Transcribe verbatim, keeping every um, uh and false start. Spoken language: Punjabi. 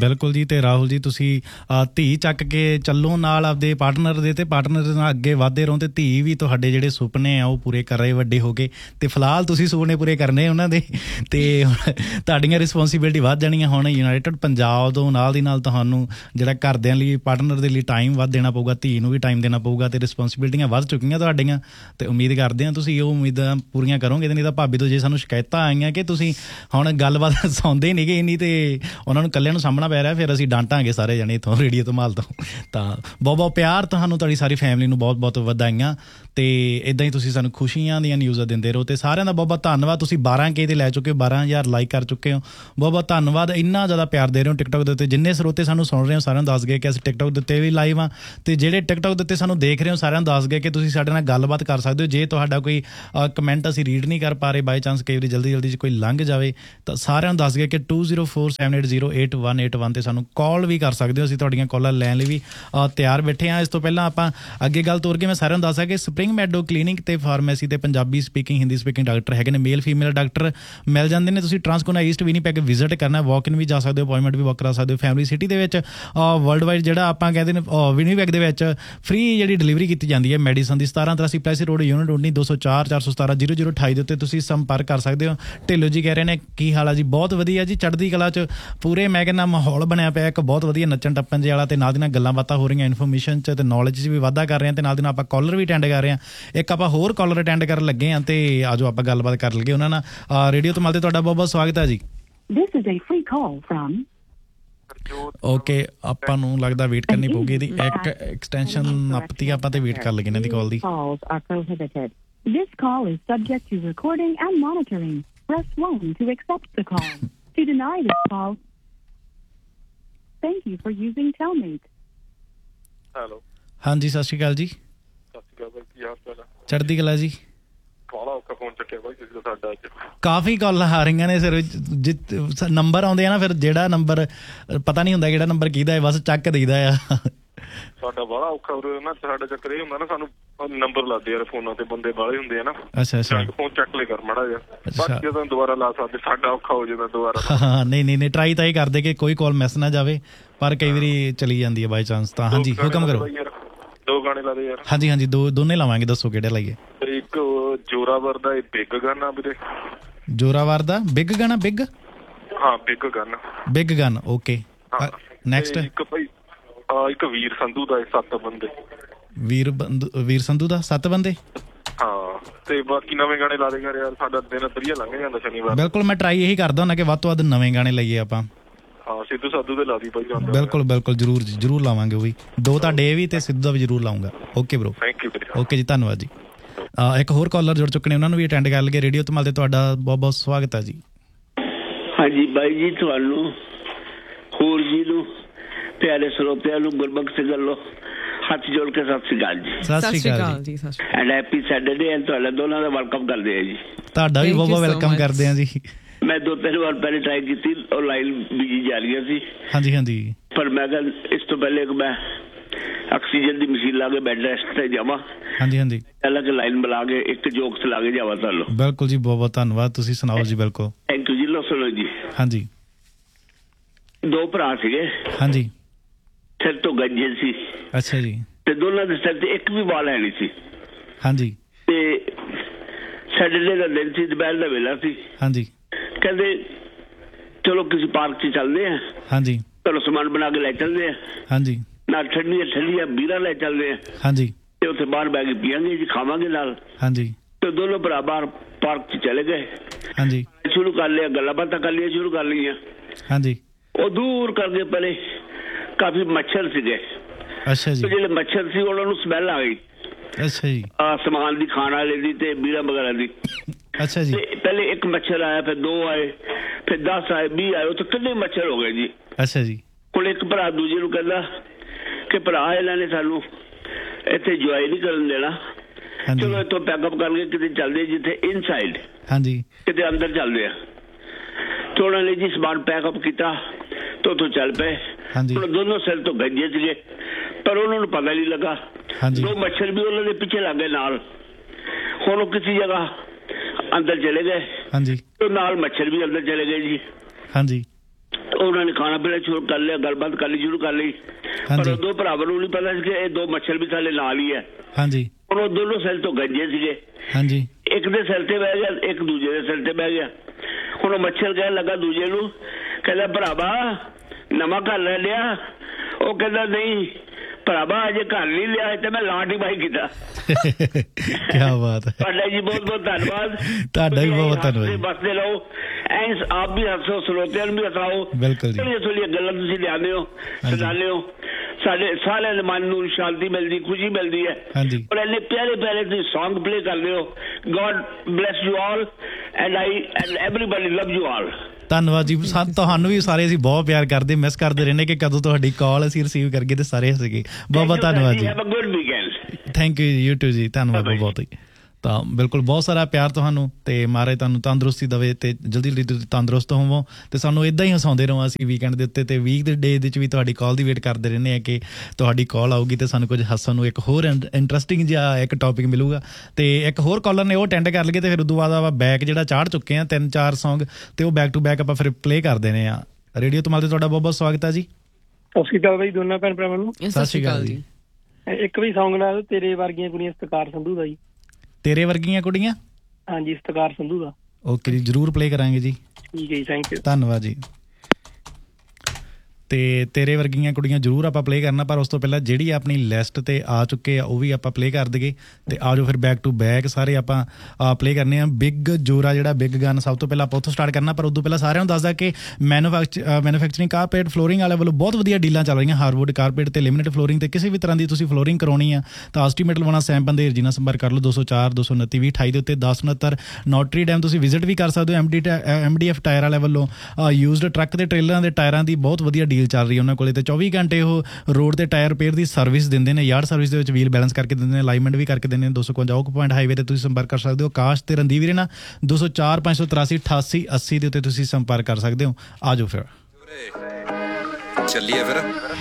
ਬਿਲਕੁਲ ਜੀ। ਤੇ ਰਾਹੁਲ ਜੀ ਤੁਸੀਂ ਧੀ ਚੱਕ ਕੇ ਚੱਲੋ ਨਾਲ ਆਪਦੇ ਪਾਰਟਨਰ ਦੇ, ਤੇ ਪਾਰਟਨਰ ਦੇ ਨਾਲ ਅੱਗੇ ਵਧਦੇ ਰਹੋ, ਤੇ ਧੀ ਵੀ ਤੁਹਾਡੇ ਜਿਹੜੇ ਸੁਪਨੇ ਆ ਉਹ ਪੂਰੇ ਕਰ ਰਹੇ ਵੱਡੇ ਹੋ ਕੇ। ਤੇ ਫਿਲਹਾਲ ਤੁਸੀਂ ਸੁਪਨੇ ਪੂਰੇ ਕਰਨੇ ਉਹਨਾਂ ਦੇ, ਤੇ ਤੁਹਾਡੀਆਂ ਰਿਸਪੋਂਸੀਬਿਲਿਟੀ ਵੱਧ ਜਾਣੀਆਂ। ਹੁਣ ਯੂਨਾਈਟਿਡ ਪੰਜਾਬ ਤੋਂ ਨਾਲ ਦੀ ਨਾਲ ਤੁਹਾਨੂੰ ਜਿਹੜਾ ਘਰਦਿਆਂ ਲਈ, ਪਾਰਟਨਰ ਦੇ ਲਈ ਟਾਈਮ ਵੱਧ ਦੇਣਾ ਪਊਗਾ, ਧੀ ਨੂੰ ਵੀ ਟਾਈਮ ਦੇਣਾ ਪਊਗਾ, ਤੇ ਰਿਸਪੋਂਸੀਬਿਲਿਟੀਆਂ ਵੱਧ ਚੁੱਕੀਆਂ ਤੁਹਾਡੀਆਂ। ਤੇ ਉਮੀਦ ਕਰਦੇ ਹਾਂ ਤੁਸੀਂ ਉਹ ਉਮੀਦਾਂ ਪੂਰੀਆਂ ਕਰੋਗੇ। ਤੇ ਨਹੀਂ ਤਾਂ ਭਾਬੀ ਤੋਂ ਜੇ ਸਾਨੂੰ ਸ਼ਿਕਾਇਤਾਂ ਆਈਆਂ ਕਿ ਤੁਸੀਂ ਹੁਣ ਗੱਲਬਾਤ ਸੁਣਦੇ ਨਹੀਂ ਗੇ ਇੰਨੀ, ਤੇ ਉਹਨਾਂ ਨੂੰ ਇਕੱਲਿਆਂ ਨੂੰ ਸਾਹਮਣਾ ਪੈ ਰਿਹਾ, ਫਿਰ ਅਸੀਂ ਡਾਂਟਾਂਗੇ ਸਾਰੇ ਜਣੇ ਇੱਥੋਂ ਰੇਡੀਓ ਧਮਾਲ ਤੋਂ। ਤਾਂ ਬਹੁਤ ਬਹੁਤ ਪਿਆਰ ਤੁਹਾਨੂੰ, ਤੁਹਾਡੀ ਸਾਰੀ ਫੈਮਿਲੀ ਨੂੰ ਬਹੁਤ ਬਹੁਤ ਵਧਾਈਆਂ। ਤੇ ਇੱਦਾਂ ਹੀ ਤੁਸੀਂ ਸਾਨੂੰ ਖੁਸ਼ੀਆਂ ਦੀਆਂ ਨਿਊਜ਼ਾਂ ਦਿੰਦੇ ਰਹੋ। ਤੇ ਸਾਰਿਆਂ ਦਾ ਬਹੁਤ ਬਹੁਤ ਧੰਨਵਾਦ। ਤੁਸੀਂ ਬਾਰਾਂ ਕੇ 'ਤੇ ਲੈ ਚੁੱਕੇ ਹੋ, ਬਾਰਾਂ ਹਜ਼ਾਰ ਲਾਈਕ ਕਰ ਚੁੱਕੇ ਹੋ। ਬਹੁਤ ਬਹੁਤ ਧੰਨਵਾਦ। ਇੰਨਾ ਜ਼ਿਆਦਾ ਪਿਆਰ ਦੇ ਰਹੇ ਹੋ ਟਿਕਟੋਕ ਦੇ ਉੱਤੇ। ਜਿੰਨੇ ਸਰੋਤੇ ਸਾਨੂੰ ਸੁਣ ਰਹੇ ਹੋ ਸਾਰਿਆਂ ਨੂੰ ਦੱਸ ਗਏ ਕਿ ਅਸੀਂ ਟਿਕਟੋਕ ਦੇ ਉੱਤੇ ਵੀ ਲਾਈਵ ਹਾਂ, ਅਤੇ ਜਿਹੜੇ ਟਿਕਟੋਕ ਦੇ ਉੱਤੇ ਸਾਨੂੰ ਦੇਖ ਰਹੇ ਹੋ ਸਾਰਿਆਂ ਨੂੰ ਦੱਸ ਗਏ ਕਿ ਤੁਸੀਂ ਸਾਡੇ ਨਾਲ ਗੱਲਬਾਤ ਕਰ ਸਕਦੇ ਹੋ। ਜੇ ਤੁਹਾਡਾ ਕੋਈ ਕਮੈਂਟ ਅਸੀਂ ਰੀਡ ਨਹੀਂ ਕਰ ਪਾ ਰਹੇ, ਬਾਈ ਚਾਂਸ ਕਈ ਵਾਰੀ ਜਲਦੀ ਜਲਦੀ 'ਚ ਕੋਈ ਲੰਘ ਜਾਵੇ, ਤਾਂ ਸਾਰਿਆਂ ਨੂੰ ਦੱਸ ਗਏ ਕਿ two zero four seven eight zero eight one eight one 'ਤੇ ਸਾਨੂੰ ਕਾਲ ਵੀ ਕਰ ਸਕਦੇ ਹੋ। ਅਸੀਂ ਤੁਹਾਡੀਆਂ ਕਾਲਾਂ ਲੈਣ ਲਈ ਵੀ ਤਿਆਰ ਬੈਠੇ ਹਾਂ। ਇਸ ਤੋਂ ਪਹਿਲਾਂ ਆਪਾਂ ਅੱਗੇ ਗੱਲ ਤੋਰ ਕੇ ਮੈਂ ਸਾਰਿਆਂ ਨੂੰ ਦੱਸਾਂ ਕਿ ਸਪਰਿੰਗ ਮੈਡੋ ਕਲੀਨਿਕ ਤੇ ਫਾਰਮੇਸੀ ਤੇ Punjabi speaking, Hindi speaking doctor ਹੈਗੇ ਨੇ। ਮੇਲ ਫੀਮੇਲ ਡਾਕਟਰ ਮਿਲ ਜਾਂਦੇ ਨੇ। ਤੁਸੀਂ ਟਰਾਂਸਕੋਨਾ ਈਸਟ ਵਿਨੀਪੈਗ ਵਿਜ਼ਿਟ ਕਰਨਾ, ਵਾਕ ਇਨ ਵੀ ਜਾ ਸਕਦੇ ਹੋ, ਅਪੋਇੰਟਮੈਂਟ ਵੀ ਬੁੱਕ ਕਰਾ ਸਕਦੇ ਹੋ। ਫੈਮਿਲੀ ਸਿਟੀ ਦੇ ਵਿੱਚ ਵਰਲਡ ਵਾਈਡ ਜਿਹੜਾ ਆਪਾਂ ਕਹਿੰਦੇ ਨੇ ਵਿਨੀਪੈਗ ਦੇ ਵਿੱਚ ਫ੍ਰੀ ਜਿਹੜੀ ਡਿਲੀਵਰੀ ਕੀਤੀ ਜਾਂਦੀ ਹੈ ਮੈਡੀਸਨ ਦੀ। ਸਤਾਰਾਂ ਤਰਾਸੀ ਪਲੈਸੀ ਰੋਡ, ਯੂਨਿਟ ਉੱਨੀ, ਦੋ ਸੌ ਚਾਰ ਚਾਰ ਸੌ ਸਤਾਰਾਂ ਜ਼ੀਰੋ ਜ਼ੀਰੋ ਅਠਾਈ ਦੇ ਉੱਤੇ ਤੁਸੀਂ ਸੰਪਰਕ ਕਰ ਸਕਦੇ ਹੋ। ਢਿੱਲੋਂ ਜੀ ਕਹਿ ਰਹੇ ਨੇ ਕੀ ਹਾਲ ਆ ਜੀ? ਬਹੁਤ ਵਧੀਆ ਜੀ, ਚੜ੍ਹਦੀ ਕਲਾ 'ਚ ਪੂਰੇ ਮੈਂ ਕਹਿੰਦਾ ਮਾਹੌਲ ਬਣਿਆ ਪਿਆ ਇੱਕ ਬਹੁਤ ਵਧੀਆ ਨੱਚਣ ਟੱਪਣ ਜਿਹੇ ਵਾਲਾ, ਤੇ ਨਾਲ ਦੀ ਨਾਲ ਗੱਲਾਂ ਬਾਤਾਂ ਹੋ ਰਹੀਆਂ, ਇਨਫੋਰਮੇਸ਼ਨ 'ਚ ਤੇ ਨੌਲੇਜ 'ਚ ਵੀ ਵਾਧਾ ਕਰ ਰਹੇ ਹਾਂ, ਤੇ ਨਾਲ ਦੀ ਨਾਲ ਆਪਾਂ ਕਾਲਰ ਵੀ ਅਟੈਂਡ ਕਰ ਰਹੇ ਹਾਂ। ਇੱਕ ਆਪਾਂ ਹੋਰ ਕਾਲਰ ਅਟੈਂਡ ਕਰਨ ਲੱਗੇ ਹਾਂ, ਤੇ ਆਜੋ ਆਪਾਂ ਗੱਲਬਾਤ ਕਰ ਲਈਏ ਉਹਨਾਂ ਨਾਲ। ਰੇਡੀਓ ਧਮਾਲ ਤੇ ਤੁਹਾਡਾ ਬਹੁਤ ਬਹੁਤ ਸਵਾਗਤ ਹੈ ਜੀ। ਓਕੇ, ਆਪਾਂ ਨੂੰ ਲੱਗਦਾ ਵੇਟ ਕਰਨੀ ਪਊਗੀ ਇਹਦੀ। ਇੱਕ ਐਕਸਟੈਂਸ਼ਨ ਨੱਪਤੀ ਆਪਾਂ, ਤੇ ਵੇਟ ਕਰ ਲਈਏ ਇਹਨਾਂ ਦੀ ਕਾਲ ਦੀ। This call is subject to recording and monitoring. Press one to accept the call. To deny this call. Thank you for using Telmate. Hello. ਹਾਂਜੀ, ਸਤਿ ਸ਼੍ਰੀ ਅਕਾਲ ਜੀ। ਸਤਿ ਸ਼੍ਰੀ ਅਕਾਲ ਬਾਈ, ਕੀ ਹਾਲ ਚਾਲ ਹੈ? ਚੜ੍ਹਦੀ ਕਲਾ ਜੀ। ਕਾਲਾ ਔਖਾ ਫੋਨ ਚੱਕਿਆ ਬਾਈ ਤੁਸੀਂ ਤਾਂ ਸਾਡਾ ਅੱਜ। ਕਾਫੀ ਕਾਲਾਂ ਆ ਰਹੀਆਂ ਨੇ ਸਰ, ਜਿ ਨੰਬਰ ਆਉਂਦੇ ਆ ਨਾ, ਫਿਰ ਜਿਹੜਾ ਨੰਬਰ ਪਤਾ ਨਹੀਂ ਹੁੰਦਾ ਕਿਹੜਾ ਨੰਬਰ ਕਿਹਦਾ ਹੈ, ਬਸ ਚੱਕ ਦੇਈਦਾ ਆ। ਸਾਡਾ ਬੜਾ ਔਖਾ ਉਰੇ ਨਾ, ਸਾਡਾ ਚੱਕਰ ਇਹ ਹੁੰਦਾ ਨਾ, ਸਾਨੂੰ ਨੰਬਰ ਲੱਗਦੇ ਯਾਰ ਫੋਨਾਂ ਤੇ, ਬੰਦੇ ਬਾਹਲੇ ਹੁੰਦੇ ਆ ਨਾ। ਅੱਛਾ ਅੱਛਾ, ਫੋਨ ਚੱਕ ਲੈ ਕਰ ਮਾੜਾ ਜਿਹਾ, ਬਾਕੀ ਜਦੋਂ ਦੁਬਾਰਾ ਲਾ ਸਕਦੇ, ਸਾਡਾ ਔਖਾ ਹੋ ਜਾਂਦਾ ਦੁਬਾਰਾ। ਹਾਂ ਨਹੀਂ ਨਹੀਂ ਨਹੀਂ, ਟਰਾਈ ਤਾਂ ਇਹ ਕਰਦੇ ਕਿ ਕੋਈ ਕਾਲ ਮਿਸ ਨਾ ਜਾਵੇ, ਪਰ ਕਈ ਵਾਰੀ ਚਲੀ ਜਾਂਦੀ ਹੈ ਬਾਈ ਚਾਂਸ। ਤਾਂ ਹਾਂਜੀ, ਹੁਕਮ ਕਰੋ। ਦੋ ਗਾਣੇ ਲਾ ਦੇ ਯਾਰ। ਹਾਂਜੀ ਹਾਂਜੀ, ਦੋ ਦੋਨੇ ਲਾਵਾਂਗੇ, ਦੱਸੋ ਕਿਹੜੇ ਲਾਈਏ? ਇੱਕ ਜੋਰਾਵਰ ਦਾ ਇਹ ਬਿੱਗ ਗਨ ਆ ਵੀਰੇ। ਜੋਰਾਵਰ ਦਾ ਬਿੱਗ ਗਨ? ਬਿੱਗ ਹਾਂ, big gun, big gun. Okay, next. ਇੱਕ ਭਾਈ ਇੱਕ ਵੀਰ ਸੰਧੂ ਦਾ ਸੱਤ ਬੰਦੇ। ਵੀਰ ਬੰਦੂ ਵੀਰ ਸੰਧੂ ਦਾ ਸੱਤ ਬੰਦੇ। ਹਾਂ, ਤੇ ਬਾਕੀ ਨਵੇਂ ਗਾਣੇ ਲਾ ਦੇਗਾ ਯਾਰ, ਸਾਡਾ ਦਿਨ ਵਧੀਆ ਲੰਘ ਜਾਂਦਾ ਸ਼ਨੀਵਾਰ। ਬਿਲਕੁਲ, ਮੈਂ ਟਰਾਈ ਇਹੀ ਕਰਦਾ ਹੁੰਦਾ ਕਿ ਵੱਧ ਤੋਂ ਵੱਧ ਨਵੇਂ ਗਾਣੇ ਲਾਈਏ ਆਪਾਂ। ਹਾਂ, ਸਿੱਧੂ ਸਾਧੂ ਦੇ ਲਾ ਦੀ ਭਾਈ। ਬਿਲਕੁਲ ਬਿਲਕੁਲ, ਜ਼ਰੂਰ ਜੀ, ਜ਼ਰੂਰ ਲਾਵਾਂਗੇ। ਉਹ ਵੀ ਦੋ ਤੁਹਾਡੇ ਇਹ ਵੀ, ਤੇ ਸਿੱਧੂ ਦਾ ਵੀ ਜ਼ਰੂਰ ਲਾਊਂਗਾ। Okay bro, thank you. Okay ਜੀ, ਧੰਨਵਾਦ ਜੀ। ਇੱਕ ਹੋਰ ਕਾਲਰ ਜੁੜ ਚੁੱਕੇ ਨੇ, ਉਹਨਾਂ ਨੂੰ ਵੀ ਅਟੈਂਡ ਕਰ ਲਈਏ। ਰੇਡੀਓ ਧਮਾਲ ਤੇ ਤੁਹਾਡਾ ਬਹੁਤ ਬਹੁਤ ਸਵਾਗਤ ਹੈ ਜੀ। ਹਾਂਜੀ ਬਾਈ ਜੀ, ਤੁਹਾਨੂੰ ਹੋਰ ਜੀ ਨੂੰ, ਪਿਆਰੇ ਸਰੋਤਿਆਂ ਨੂੰ, ਗੁਰਬਖਸ਼ ਸਿੰਘ ਵੱਲੋਂ ਹੱਥ ਜੋੜ ਕੇ ਸਤਿ ਸ਼੍ਰੀ ਅਕਾਲ ਜੀ। ਸਤਿ ਸ਼੍ਰੀ ਅਕਾਲ ਜੀ। And happy Saturday. ਐਂਡ ਤੁਹਾਡਾ ਦੋਨਾਂ ਦਾ ਵੈਲਕਮ ਕਰਦੇ ਆ ਜੀ। ਤੁਹਾਡਾ ਵੀ ਬਹੁਤ ਬਹੁਤ ਵੈਲਕਮ ਕਰਦੇ ਆ ਜੀ। ਮੈਂ ਦੋ ਤਿੰਨ ਵਾਰ ਪਹਿਲੇ ਟਰਾਈ ਕੀਤੀ, ਉਹ ਲਾਈਨ ਬਿਜੀ ਜਾ ਰਹੀਆਂ ਸੀ। ਹਾਂਜੀ ਹਾਂਜੀ, ਪਰ ਮੈਂ ਕਿਹਾ ਇਸ ਤੋਂ ਪਹਿਲੇ ਮੈਂ ਆਕਸੀਜਨ ਦੀ ਮਸ਼ੀਨ ਲਾ ਕੇ ਬੈੱਡ ਰੈਸਟ ਤੇ ਜਾਵਾਂ। ਹਾਂਜੀ ਹਾਂਜੀ, ਪਹਿਲਾਂ ਕਿ ਲਾਈਨ ਬੁਲਾ ਕੇ ਇੱਕ ਜੋਕਸ ਲਾ ਕੇ ਜਾਵਾਂ ਤੁਹਾਨੂੰ। ਬਿਲਕੁਲ ਜੀ, ਬਹੁਤ ਬਹੁਤ ਧੰਨਵਾਦ। ਤੁਸੀਂ ਸੁਣਾਓ ਜੀ। ਬਿਲਕੁਲ, ਥੈਂਕ ਯੂ ਜੀ। ਲੋ ਸੁਣੋ ਜੀ। ਹਾਂਜੀ, ਦੋ ਭਰਾ ਸੀਗੇ। ਹਾਂਜੀ, ਸਿਰ ਤੋਂ ਗੱਜੇ ਸੀ। ਅੱਛਾ ਜੀ। ਤੇ ਦੋਨਾਂ ਦੇ ਸਿਰ ਤੇ ਇੱਕ ਵੀ ਵਾਲ ਹੈ ਨਹੀਂ ਸੀ। ਹਾਂਜੀ। ਤੇ ਸੈਟਰਡੇ ਦਾ ਦਿਨ ਸੀ, ਦੁਪਹਿਰ ਦਾ ਵੇਲਾ ਸੀ। ਹਾਂਜੀ। ਕਹਿੰਦੇ ਚਲੋ ਕਿਸੇ ਪਾਰਕ 'ਚ ਚੱਲਦੇ ਆ। ਹਾਂਜੀ। ਚਲੋ ਸਮਾਨ ਬਣਾ ਕੇ ਲੈ ਚੱਲਦੇ ਆ। ਹਾਂਜੀ। ਨਾਲ ਠੰਡੀਆਂ ਠੰਡੀਆਂ ਬੀਰਾਂ ਲੈ ਚੱਲਦੇ ਆ। ਹਾਂਜੀ। ਤੇ ਉੱਥੇ ਬਾਹਰ ਬਹਿ ਕੇ ਪੀਆਂਗੇ ਜੀ, ਖਾਵਾਂਗੇ ਨਾਲ। ਹਾਂਜੀ। ਤੇ ਦੋਨੋਂ ਭਰਾ ਬਾਹਰ ਪਾਰਕ 'ਚ ਚਲੇ ਗਏ। ਹਾਂਜੀ। ਸ਼ੁਰੂ ਕਰ ਲਿਆ, ਗੱਲਾਂ ਬਾਤਾਂ ਕਰ ਲਈਆਂ ਸ਼ੁਰੂ ਕਰ ਲਈਆਂ। ਹਾਂਜੀ। ਉਹ ਦੂਰ ਕਰਕੇ ਪਹਿਲੇ ਕਾਫੀ ਮੱਛਰ ਸੀਗੇ। ਅੱਛਾ ਜੀ। ਜਿਹੜੇ ਮੱਛਰ ਸੀ ਉਹਨਾਂ ਨੂੰ ਸਮੈਲ ਆ ਗਈ। ਅੱਛਾ ਜੀ। ਆ ਸਮਾਨ ਦੀ, ਖਾਣ ਵਾਲੇ ਦੀ ਤੇ ਬੀਰਾਂ ਵਗੈਰਾ ਦੀ। ਅੱਛਾ ਜੀ। ਪਹਿਲੇ ਇੱਕ ਮੱਛਰ ਆਇਆ, ਫਿਰ ਦੋ ਆਏ, ਫਿਰ ਦਸ ਆਏ, ਵੀਹ ਆਏ, ਉੱਥੇ ਕਿੰਨੇ ਮੱਛਰ ਹੋ ਗਏ ਜੀ। ਅੱਛਾ ਜੀ। ਹੁਣ ਇੱਕ ਭਰਾ ਦੂਜੇ ਨੂੰ ਕਹਿੰਦਾ ਕਿ ਭਰਾ ਇਹਨਾਂ ਨੇ ਸਾਨੂੰ ਇੱਥੇ ਜੁਆਇਨ ਨਹੀਂ ਕਰਨ ਦੇਣਾ, ਚਲੋ ਇੱਥੋਂ ਪੈਕਅਪ ਕਰਕੇ ਕਿਤੇ ਚੱਲਦੇ ਜਿੱਥੇ ਇਨਸਾਈਡ। ਹਾਂਜੀ। ਕਿਤੇ ਅੰਦਰ ਚੱਲਦੇ ਆ। ਤੇ ਉਹਨਾਂ ਨੇ ਜੀ ਸਮਾਨ ਪੈਕਅਪ ਕੀਤਾ ਤੇ ਉੱਥੋਂ ਚੱਲ ਪਏ। ਹੁਣ ਦੋਨੋਂ ਸਿਰ ਤੋਂ ਗੱਜੇ ਸੀਗੇ, ਪਰ ਉਹਨਾਂ ਨੂੰ ਪਤਾ ਨਹੀਂ ਲੱਗਾ। ਦੋ ਮੱਛਰ ਵੀ ਉਹਨਾਂ ਦੇ ਪਿੱਛੇ ਲੱਗ ਗਏ ਨਾਲ। ਹੁਣ ਉਹ ਕਿਸੇ ਜਗ੍ਹਾ ਅੰਦਰ ਚਲੇ ਗਏ। ਹਾਂਜੀ। ਤੇ ਨਾਲ ਮੱਛਰ ਵੀ ਅੰਦਰ ਚਲੇ ਗਏ ਜੀ। ਹਾਂਜੀ। ਉਹਨਾਂ ਨੇ ਖਾਣਾ ਪੀਣਾ ਸ਼ੁਰੂ ਕਰ ਲਿਆ, ਗੱਲਬਾਤ ਕਰਨੀ ਸ਼ੁਰੂ ਕਰ ਲਈ। ਪਰ ਉਹ ਦੋ ਭਰਾਵਾਂ ਨੂੰ ਨਹੀਂ ਪਤਾ ਸੀ ਕਿ ਇਹ ਦੋ ਮੱਛਰ ਵੀ ਥੱਲੇ ਨਾਲ ਹੀ ਹੈ। ਹਾਂਜੀ। ਹੁਣ ਉਹ ਦੋਨੋਂ ਸੈੱਲ ਤੋਂ ਗੱਜੇ ਸੀਗੇ। ਹਾਂਜੀ। ਇੱਕ ਦੇ ਸੈੱਲ ਤੇ ਬਹਿ ਗਿਆ, ਇੱਕ ਦੂਜੇ ਦੇ ਸੈੱਲ ਤੇ ਬਹਿ ਗਿਆ। ਹੁਣ ਉਹ ਮੱਛਰ ਕਹਿਣ ਲੱਗਾ ਦੂਜੇ ਨੂੰ, ਕਹਿੰਦਾ ਭਰਾਵਾ ਨਵਾਂ ਘਰ ਲੈ ਲਿਆ? ਉਹ ਕਹਿੰਦਾ ਨਹੀਂ ਭਰਾਵਾ ਅਜੇ ਘਰ ਨਹੀਂ ਲਿਆ ਤੇ ਮੈਂ ਲਾਂਟ ਹੀ ਬਾਈ ਕੀਤਾ। ਕੀ ਬਾਤ ਹੈ। ਤੁਹਾਡਾ ਜੀ ਬਹੁਤ ਬਹੁਤ ਧੰਨਵਾਦ। ਤੁਹਾਡਾ ਵੀ ਬਹੁਤ ਧੰਨਵਾਦ। ਬਸਦੇ ਰਹੋ, ਐਂ ਆਪ ਵੀ ਹੱਸੋ, ਸਰੋਤਿਆਂ ਨੂੰ ਵੀ ਹਸਾਓ। ਬਿਲਕੁਲ ਜੀ। ਥੋੜ੍ਹੀਆਂ ਥੋੜ੍ਹੀਆਂ ਗੱਲਾਂ ਤੁਸੀਂ ਲਿਆਉਂਦੇ ਹੋ, ਸੁਣਾਉਂਦੇ ਹੋ, ਸਾਡੇ ਸਾਰਿਆਂ ਦੇ ਮਨ ਨੂੰ ਸ਼ਾਂਤੀ ਮਿਲਦੀ, ਖੁਸ਼ੀ ਮਿਲਦੀ ਹੈ। ਹਾਂਜੀ। ਔਰ ਇੰਨੇ ਪਿਆਰੇ ਪਿਆਰੇ ਤੁਸੀਂ ਸੌਂਗ ਪਲੇ ਕਰਦੇ ਹੋ। God bless you all and I and everybody love you all. ਧੰਨਵਾਦ ਜੀ। ਤੁਹਾਨੂੰ ਵੀ ਸਾਰੇ ਅਸੀਂ ਬਹੁਤ ਪਿਆਰ ਕਰਦੇ, ਮਿਸ ਕਰਦੇ ਰਹਿੰਦੇ ਕਿ ਕਦੋਂ ਤੁਹਾਡੀ ਕਾਲ ਅਸੀਂ ਰਿਸੀਵ ਕਰੀਏ ਤੇ ਸਾਰੇ ਹੱਸਗੇ। ਬਹੁਤ ਬਹੁਤ ਧੰਨਵਾਦ ਜੀ। Have a good weekend. Thank you. You to ਜੀ। ਧੰਨਵਾਦ ਬਹੁਤ ਹੀ। ਤਾਂ ਬਿਲਕੁਲ ਬਹੁਤ ਸਾਰਾ ਪਿਆਰ ਤੁਹਾਨੂੰ, ਤੇ ਮਹਾਰਾਜ ਤੁਹਾਨੂੰ ਤੰਦਰੁਸਤੀ ਦੇਵੇ ਤੇ ਜਲਦੀ ਜਲਦੀ ਤੁਸੀਂ ਤੰਦਰੁਸਤ ਹੋਵੋ ਤੇ ਸਾਨੂੰ ਇੱਦਾਂ ਹੀ ਹਸਾਉਂਦੇ ਰਹੋ। ਅਸੀਂ ਵੀਕਐਂਡ ਦੇ ਉੱਤੇ ਤੇ ਵੀਕ ਦੇ ਡੇ ਵਿੱਚ ਵੀ ਤੁਹਾਡੀ ਕਾਲ ਦੀ ਵੇਟ ਕਰਦੇ ਰਹਿੰਦੇ ਹਾਂ ਕਿ ਤੁਹਾਡੀ ਕਾਲ ਆਊਗੀ ਤੇ ਸਾਨੂੰ ਕੁਝ ਹੱਸਣ ਨੂੰ ਇੱਕ ਹੋਰ ਇੰਟਰਸਟਿੰਗ ਜਿਹਾ ਇੱਕ ਟੌਪਿਕ ਮਿਲੂਗਾ। ਤੇ ਇੱਕ ਹੋਰ ਕਾਲਰ ਨੇ ਉਹ ਅਟੈਂਡ ਕਰ ਲਈਏ ਤੇ ਫਿਰ ਉਦੋਂ ਬਾਅਦ ਆਪਾਂ ਬੈਕ ਜਿਹੜਾ ਚਾੜ ਚੁੱਕੇ ਹਾਂ ਤਿੰਨ ਚਾਰ ਸੌਂਗ, ਤੇ ਉਹ ਬੈਕ ਟੂ ਬੈਕ ਆਪਾਂ ਫਿਰ ਪਲੇ ਕਰ ਦੇਣੇ ਆ। ਰੇਡੀਓ ਧਮਾਲ ਤੇ ਤੁਹਾਡਾ ਬਹੁਤ ਬਹੁਤ ਸਵਾਗਤ ਹੈ ਜੀ। ਸਤਿ ਸ਼੍ਰੀ ਅਕਾਲ ਬਾਈ ਦੋਨਾਂ ਭੈਣ ਭਰਾਵਾਂ ਨੂੰ। ਸਤਿ ਸ਼੍ਰੀ ਅਕਾਲ ਜੀ। ਇੱਕ ਵੀ ਸੌਂਗ ਨਾਲ ਤੇਰੇ ਵਰਗੀਆਂ ਕੁੜੀਆਂ ਸਤਿਕਾਰ ਸੰਧੂ ਦਾ ਜੀ। ਤੇਰੇ ਵਰਗੀਆਂ ਕੁੜੀਆਂ? ਹਾਂਜੀ, ਸਤਿਕਾਰ ਸੰਧੂ ਦਾ। ਓਕੇ ਜੀ, ਜ਼ਰੂਰ ਪਲੇ ਕਰਾਂਗੇ ਜੀ। ਠੀਕ ਹੈ ਜੀ, ਥੈਂਕ ਯੂ। ਧੰਨਵਾਦ ਜੀ। ਤੇ ਤੇਰੇ ਵਰਗੀਆਂ ਕੁੜੀਆਂ ਜ਼ਰੂਰ ਆਪਾਂ ਪਲੇ ਕਰਨਾ, ਪਰ ਉਸ ਤੋਂ ਪਹਿਲਾਂ ਜਿਹੜੀ ਆਪਣੀ ਲਿਸਟ ਤੇ ਆ ਚੁੱਕੇ ਆ ਉਹ ਵੀ ਆਪਾਂ ਪਲੇ ਕਰ ਦਈਏ। ਤੇ ਆ ਜਾਓ ਫਿਰ ਬੈਕ ਟੂ ਬੈਕ ਸਾਰੇ ਆਪਾਂ ਪਲੇ ਕਰਨੇ ਆ। ਬਿਗ ਜੋਰਾ ਜਿਹੜਾ ਬਿਗ ਗਨ ਸਭ ਤੋਂ ਪਹਿਲਾਂ ਆਪਾਂ ਉੱਥੋਂ ਸਟਾਰਟ ਕਰਨਾ, ਪਰ ਉਦੋਂ ਪਹਿਲਾਂ ਸਾਰਿਆਂ ਨੂੰ ਦੱਸਦਾ ਕਿ ਮੈਨੂਫੈਕਚ ਮੈਨੂਫੈਕਚਰਿੰਗ ਕਾਰਪੇਟ ਫਲੋਰਿੰਗ ਵਾਲੇ ਵੱਲੋਂ ਬਹੁਤ ਵਧੀਆ ਡੀਲਾਂ ਚੱਲ ਰਹੀਆਂ। ਹਾਰਵੁੱਡ ਕਾਰਪੇਟ ਤੇ ਲਿਮਿਟਡ ਫਲੋਰਿੰਗ ਤੇ ਕਿਸੇ ਵੀ ਤਰ੍ਹਾਂ ਦੀ ਤੁਸੀਂ ਫਲੋਰਿੰਗ ਕਰਾਉਣੀ ਆ ਤਾਂ ਐਸਟੀਮੇਟ ਲਵਾਉਣਾ ਸੈਮ ਬੰਦੇ ਜੀ ਨਾਲ ਸੰਪਰਕ ਕਰ ਲਓ। ਦੋ ਸੌ ਚਾਰ ਦੋ ਸੌ ਉਨੱਤੀ ਵੀਹ ਅਠਾਈ ਦੇ ਉੱਤੇ ਦਸ ਉਣੱਤਰ ਨੋਟਰੀ ਡੈਮ ਤੁਸੀਂ ਵਿਜ਼ਿਟ ਵੀ ਕਰ ਸਕਦੇ ਹੋ। M D M D F tyre ਵਾਲੇ ਵੱਲੋਂ ਯੂਜ਼ਡ ਟਰੱਕ ਤੇ ਟ੍ਰੇਲਰਾਂ ਦੇ ਟਾਇਰਾਂ ਦੀ ਬਹੁਤ ਵਧੀਆ ਡੀਲ ਚੱਲ ਰਹੀ ਹੈ ਉਹਨਾਂ ਕੋਲੇ। ਤੇ ਚੌਵੀ ਘੰਟੇ ਉਹ ਰੋਡ ਤੇ ਟਾਇਰ ਰਿਪੇਅਰ ਦੀ ਸਰਵਿਸ ਦਿੰਦੇ ਨੇ। ਯਾਰਡ ਸਰਵਿਸ ਦੇ ਵਿੱਚ ਵੀਲ ਬੈਲੈਂਸ ਕਰਕੇ ਦਿੰਦੇ ਨੇ, ਅਲਾਈਨਮੈਂਟ ਵੀ ਕਰਕੇ ਦਿੰਦੇ ਨੇ। ਦੋ ਸੌ ਇਕਵੰਜਾ ਓਕ ਪੁਆਇੰਟ ਹਾਈਵੇ ਤੇ ਤੁਸੀਂ ਸੰਪਰਕ ਕਰ ਸਕਦੇ ਹੋ। ਆਕਾਸ਼ ਤੇ ਰਣਦੀਪ ਵੀਰੇ ਨਾਲ ਦੋ ਸੌ ਚਾਰ ਪੰਜ ਸੌ ਤਰਾਸੀ ਅਠਾਸੀ ਅੱਸੀ ਦੇ ਉੱਤੇ ਤੁਸੀਂ ਸੰਪਰਕ ਕਰ ਸਕਦੇ ਹੋ। ਆ ਜਾਓ ਫਿਰ ਚੱਲੀਏ ਫਿਰ।